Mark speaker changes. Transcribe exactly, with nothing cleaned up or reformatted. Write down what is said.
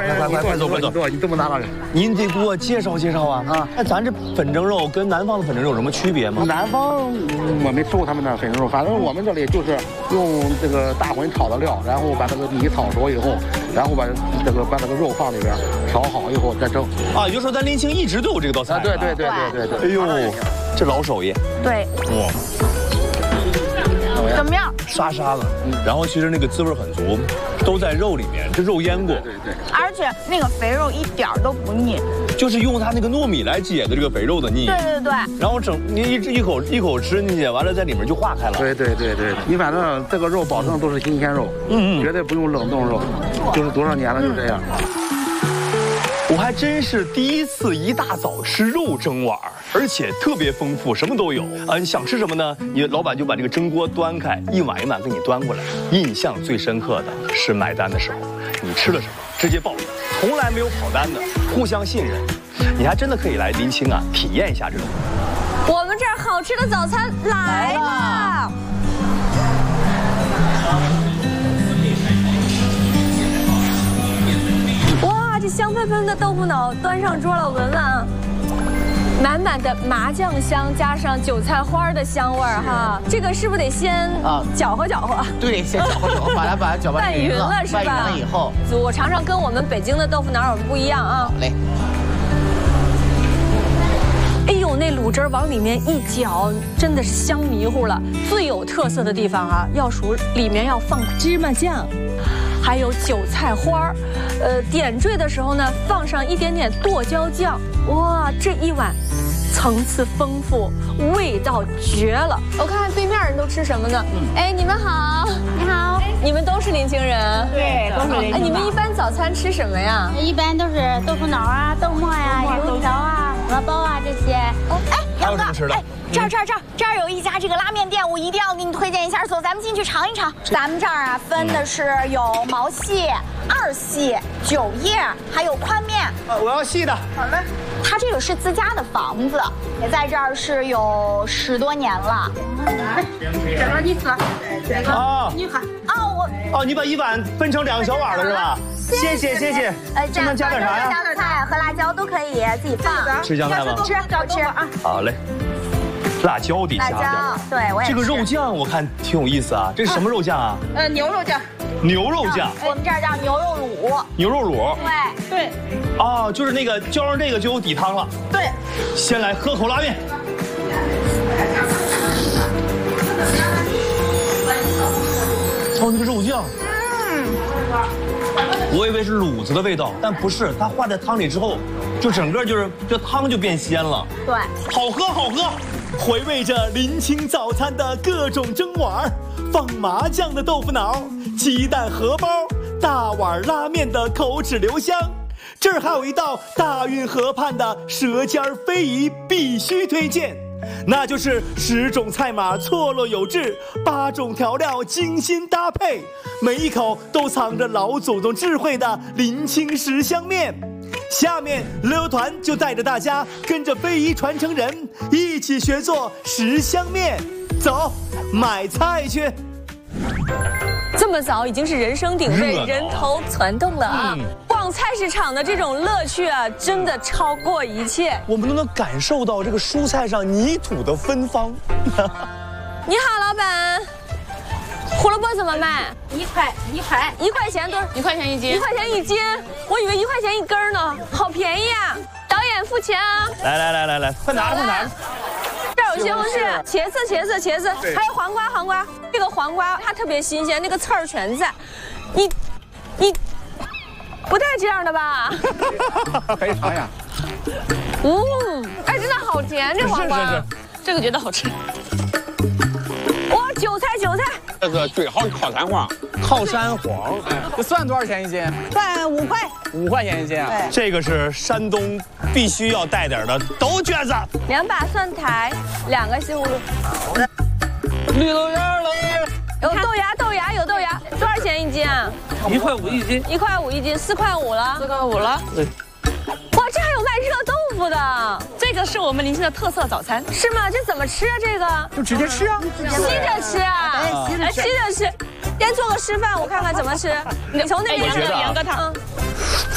Speaker 1: 快快快走快走！
Speaker 2: 你这么拿来，
Speaker 1: 您得给我介绍介绍啊啊！那咱这粉蒸肉跟南方的粉蒸肉有什么区别吗？
Speaker 2: 南方我没吃过他们那粉蒸肉，反正我们这里就是用这个大混炒的料，然后把这个米炒熟以后，然后把这个把这个肉放里边调好以后再蒸。
Speaker 1: 啊，也就是说咱临清一直都有这道菜。
Speaker 2: 对对对对对对。
Speaker 1: 哎呦，这老手艺。
Speaker 3: 对。哇。怎么样？
Speaker 1: 沙沙的，然后其实那个滋味很足，都在肉里面，这肉腌过。
Speaker 2: 对对。
Speaker 3: 而且那个肥肉一点都不腻，
Speaker 1: 就是用它那个糯米来解的这个肥肉的腻。
Speaker 3: 对对对。
Speaker 1: 然后整你一一口一口吃进去，完了在里面就化开了。
Speaker 2: 对对对对，你反正这个肉保证都是新鲜肉，嗯嗯，绝对不用冷冻肉，就是多少年了就这样。
Speaker 1: 我还真是第一次一大早吃肉蒸碗，而且特别丰富，什么都有啊！你想吃什么呢？你老板就把这个蒸锅端开，一碗一碗给你端过来。印象最深刻的是买单的时候，你吃了什么直接报，从来没有跑单的，互相信任。你还真的可以来临清啊，体验一下这种。
Speaker 3: 我们这儿好吃的早餐来了。这香喷喷的豆腐脑端上桌了，闻闻啊，满满的麻酱香加上韭菜花的香味儿哈，这个是不是得先啊搅和搅和？
Speaker 4: 对，先搅和搅和，把它把它搅拌
Speaker 3: 匀了是吧？
Speaker 4: 拌匀了以后，
Speaker 3: 我尝尝跟我们北京的豆腐脑有什么不一样啊？
Speaker 4: 好嘞。
Speaker 3: 哎呦，那卤汁往里面一搅，真的是香迷糊了。最有特色的地方啊，要数里面要放芝麻酱。还有韭菜花呃，点缀的时候呢，放上一点点剁椒酱，哇，这一碗层次丰富，味道绝了。我看看对面人都吃什么呢？嗯、哎，你们好，你好，你们都是临清人？
Speaker 5: 对，都是临清。
Speaker 3: 哎，你们一般早餐吃什么呀？
Speaker 5: 一般都是豆腐脑啊、豆沫呀、油条啊、荷包啊这些。
Speaker 3: 哦，哎，
Speaker 1: 还有什么吃的？哎，
Speaker 3: 这儿这儿这儿这儿有一家这个拉面店，我一定要给你推荐一下，走，咱们进去尝一尝。咱们这儿啊分的是有毛细、二细、九叶，还有宽面。
Speaker 4: 呃，我要细的。
Speaker 3: 好嘞。它这个是自家的房子，也在这儿是有十多年了。
Speaker 5: 这个你喝，这个
Speaker 1: 啊，
Speaker 5: 你喝。
Speaker 3: 哦，我
Speaker 1: 哦，你把一碗分成两个小碗了是吧？谢谢谢谢。
Speaker 3: 呃，
Speaker 1: 这能加点啥呀？
Speaker 3: 加点菜和辣椒都可以自己放。
Speaker 1: 吃香菜吗？
Speaker 3: 吃，好吃啊。
Speaker 1: 好嘞。辣椒得下
Speaker 3: 点。辣椒，对我也。
Speaker 1: 这个肉酱我看挺有意思啊，这是什么肉酱啊？
Speaker 5: 呃，牛肉酱。
Speaker 1: 牛肉酱。
Speaker 3: 我们这儿叫牛肉卤。
Speaker 1: 牛肉卤。
Speaker 3: 对对。
Speaker 1: 啊，就是那个浇上这个就有底汤了。
Speaker 3: 对。
Speaker 1: 先来喝口拉面。哦，那个肉酱。嗯。我以为是卤子的味道，但不是，它化在汤里之后，就整个就是这汤就变鲜了。
Speaker 3: 对。
Speaker 1: 好喝好喝。回味着临清早餐的各种蒸碗，放麻酱的豆腐脑，鸡蛋荷包，大碗拉面的口齿留香。这儿还有一道大运河畔的舌尖非遗必须推荐，那就是十种菜码错落有致，八种调料精心搭配，每一口都藏着老祖宗智慧的临清十香面。下面乐游团就带着大家跟着非遗传承人一起学做十香面，走，买菜去。这么早已经是人声鼎沸、人头攒动了啊！嗯、逛菜市场的这种乐趣啊，真的超过一切。我们都能感受到这个蔬菜上泥土的芬芳。你好，老板。胡萝卜怎么卖？
Speaker 5: 一块一块
Speaker 3: 一块钱多少？
Speaker 5: 一块钱一斤。
Speaker 3: 一块钱一斤，我以为一块钱一根呢，好便宜啊！导演付钱啊！来来来来来，快拿快拿！这儿有西红柿、茄子、茄子、茄子，还有黄瓜、黄瓜。这个黄瓜它特别新鲜，那个刺儿全在。你你不带这样的吧？
Speaker 4: 可以尝呀。
Speaker 3: 嗯，哎，真的好甜，这黄瓜。
Speaker 5: 是是是，这个觉得好吃。
Speaker 3: 哇，韭菜韭菜。
Speaker 6: 这个最好是靠山黄，
Speaker 4: 靠山黄，哎，这蒜多少钱一斤？
Speaker 3: 蒜五块，
Speaker 4: 五块钱一斤啊。
Speaker 1: 这个是山东必须要带点的豆角子，
Speaker 3: 两把蒜苔，两个西葫芦，
Speaker 6: 绿豆芽了，
Speaker 3: 有豆芽，豆芽有豆芽，多少钱一斤啊？
Speaker 6: 一块五一斤，
Speaker 3: 一块五一斤，四块五了，
Speaker 5: 四块五了。
Speaker 6: 对。
Speaker 3: 哇，这还有卖热豆腐的，
Speaker 5: 这个是我们临清的特色早餐，
Speaker 3: 是吗？这怎么吃啊？这个
Speaker 4: 就直接吃啊，
Speaker 3: 吸着吃啊，哎，吸着吃。先做个示范，我看看怎么吃。你从那边
Speaker 1: 我觉得
Speaker 3: 杨哥汤。